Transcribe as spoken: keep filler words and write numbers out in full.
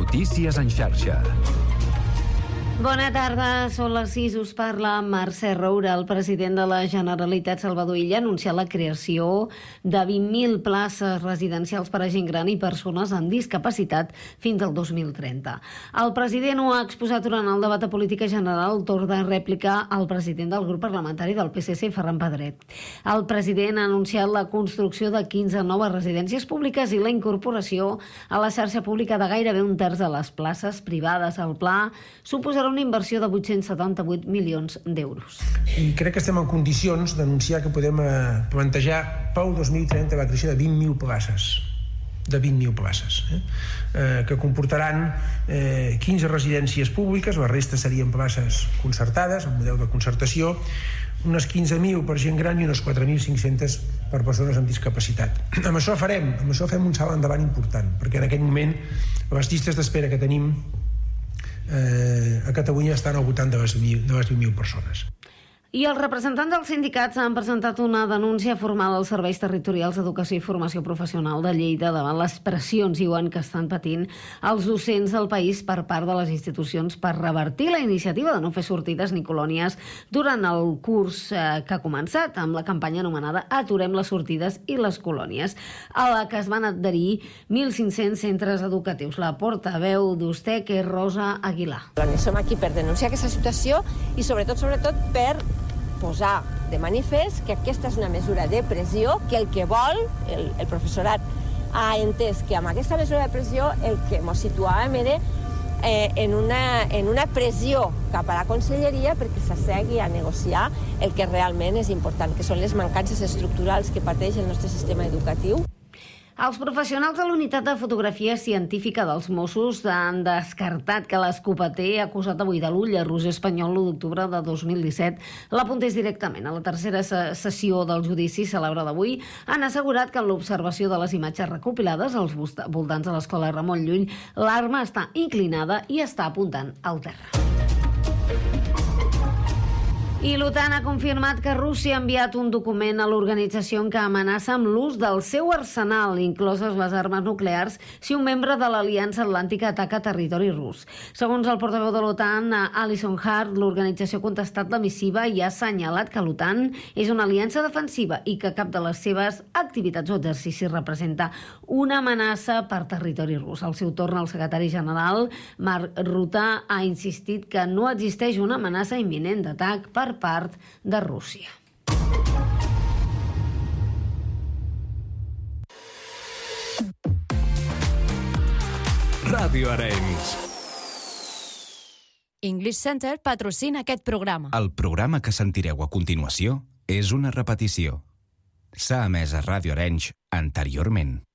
Notícies en xarxa. Bona tarda, són les sis, us parla Mercè Roura. El president de la Generalitat, Salvador Illa, ha anunciat la creació de vint mil places residencials per a gent gran i persones amb discapacitat fins al dos mil trenta. El president ho ha exposat durant el debat de política general, el torn de rèplica al president del grup parlamentari del P S C, Ferran Pedret. El president ha anunciat la construcció de quinze noves residències públiques i la incorporació a la xarxa pública de gairebé un terç de les places privades. El pla suposarà una inversió de vuit-cents setanta-vuit milions d'euros. I crec que estem en condicions d'anunciar que podem eh, plantejar pel dos mil trenta la creació de vint mil places de vint mil places eh? Eh, que comportaran eh, quinze residències públiques, la resta serien places concertades, el model de concertació, unes quinze mil per gent gran i unes quatre mil cinc-centes per persones amb discapacitat. Amb això farem, amb això fem un salt endavant important, perquè en aquest moment les llistes d'espera que tenim Eh, a Catalunya estan al voltant de les vint mil persones. I els representants dels sindicats han presentat una denúncia formal als serveis territorials d'educació i formació professional de Lleida davant les pressions, diuen, que estan patint els docents del país per part de les institucions per revertir la iniciativa de no fer sortides ni colònies durant el curs eh, que ha començat amb la campanya anomenada Aturem les sortides i les colònies, a la que es van adherir mil cinc-cents centres educatius. La portaveu d'Ustec és Rosa Aguilar. Som aquí per denunciar aquesta situació i sobretot, sobretot per posar de manifest que aquesta és una mesura de pressió, que el que vol el, el professorat ha entès que amb aquesta mesura de pressió el que ens situàvem era eh, en, una, en una pressió cap a la conselleria perquè s'assegui a negociar el que realment és important, que són les mancances estructurals que pateix el nostre sistema educatiu. Els professionals de la unitat de fotografia científica dels Mossos han descartat que l'escopeter acusat avui de l'Ulla, Roger Espanyol, l'u d'octubre de dos mil disset, l'apuntés directament. A la tercera sessió del judici celebrada avui han assegurat que en l'observació de les imatges recopilades als voltants de l'escola Ramon Llull, l'arma està inclinada i està apuntant al terra. I l'OTAN ha confirmat que Rússia ha enviat un document a l'organització en què amenaça amb l'ús del seu arsenal, incloses les armes nuclears, si un membre de l'Aliança Atlàntica ataca territori rus. Segons el portaveu de l'OTAN, Alison Hart, l'organització ha contestat la missiva i ha assenyalat que l'OTAN és una aliança defensiva i que cap de les seves activitats o exercicis representa una amenaça per territori rus. Al seu torn, el secretari general, Mark Rutte, ha insistit que no existeix una amenaça imminent d'atac per part de Rússia. Ràdio Arenys. English Center patrocina aquest programa. El programa que sentireu a continuació és una repetició. S'ha emès a Ràdio Arenys anteriorment.